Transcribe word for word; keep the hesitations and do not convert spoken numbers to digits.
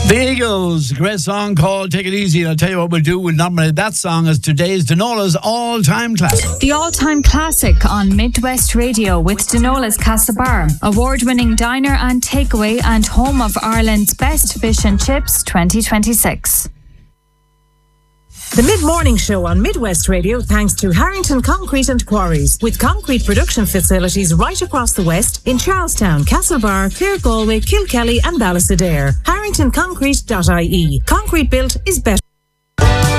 The Eagles, great song called Take It Easy. And I'll tell you what we'll do. We'll nominate that song as today's Denola's all-time classic. The all-time classic on Midwest Radio with Denola's Castlebar, award-winning diner and takeaway and home of Ireland's best fish and chips twenty twenty-six. The Mid-Morning Show on Midwest Radio thanks to Harrington Concrete and Quarries, with concrete production facilities right across the West in Charlestown, Castlebar, Clare, Galway, Kilkelly and Ballysadare. harrington concrete dot I E. Concrete built is better.